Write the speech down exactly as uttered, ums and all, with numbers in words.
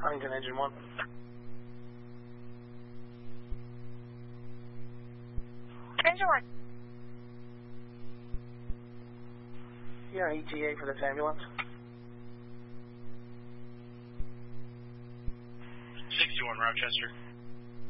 Huntington Engine one. Engine one. Yeah, E T A for this ambulance. sixty-one Rochester.